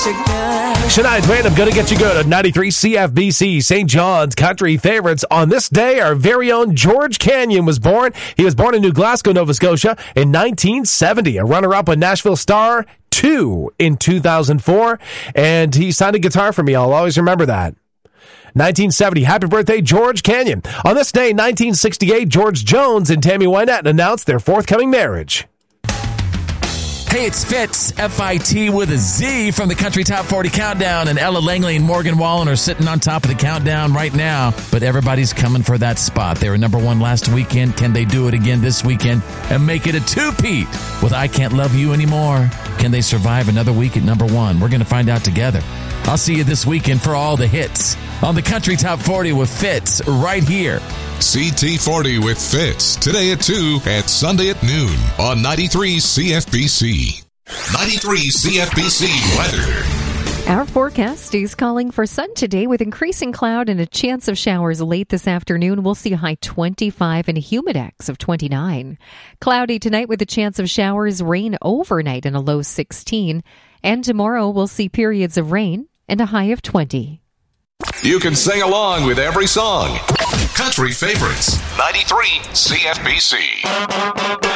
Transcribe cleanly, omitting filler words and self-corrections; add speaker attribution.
Speaker 1: you good.
Speaker 2: Shania Twain, I'm Gonna Get You Good on 93 CFBC. St. John's country favorites. On this day, our very own George Canyon was born. He was born in New Glasgow, Nova Scotia in 1970. A runner-up on Nashville Star 2 in 2004. And he signed a guitar for me. I'll always remember that. 1970. Happy birthday, George Canyon. On this day, 1968, George Jones and Tammy Wynette announced their forthcoming marriage.
Speaker 3: Hey, it's Fitz, F-I-T with a Z from the Country Top 40 Countdown, and Ella Langley and Morgan Wallen are sitting on top of the countdown right now, but everybody's coming for that spot. They were number one last weekend. Can they do it again this weekend and make it a two-peat with I Can't Love You Anymore? Can they survive another week at number one? We're going to find out together. I'll see you this weekend for all the hits on the Country Top 40 with Fitz right here.
Speaker 4: CT40 with Fitz, today at 2 and Sunday at noon on 93 CFBC. 93 CFBC weather.
Speaker 5: Our forecast is calling for sun today with increasing cloud and a chance of showers late this afternoon. We'll see a high 25 and a humidex of 29. Cloudy tonight with a chance of showers, rain overnight and a low 16. And tomorrow we'll see periods of rain and a high of 20.
Speaker 4: You can sing along with every song. Country favorites, 93 CFBC.